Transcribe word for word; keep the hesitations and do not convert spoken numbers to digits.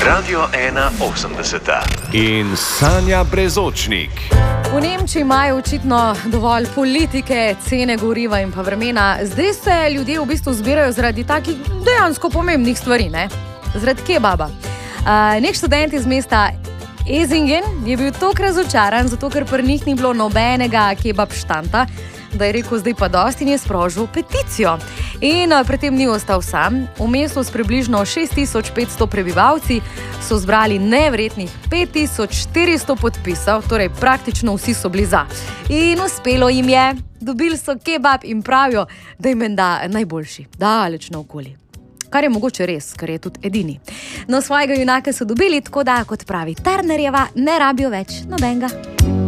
Radio ena osemdeseta in Sanja Brezočnik. V Nemčiji imajo očitno dovolj politike, cene goriva in pa vremena. Zdaj se ljudje v bistvu zbirajo zaradi takih dejansko pomembnih stvari, ne? Zaradi kebaba. Uh, nek študent iz mesta Ezingen je bil toliko razočaran, zato ker pri njih ni bilo nobenega kebab štanta, da je rekel, zdaj pa dosti in je sprožil peticijo. In uh, pri tem ni ostal sam. V mestu s približno šest tisoč petsto prebivalci so zbrali nevrednih pet tisoč štiristo podpisov, torej praktično vsi so bili za. In uspelo jim je, dobili so kebab in pravijo, da jim menda najboljši, daleč naokoli. Kar je mogoče res, ker je tudi edini. No, svojega junaka so dobili, tako da, kot pravi Tarnerjeva, ne rabijo več nobenega.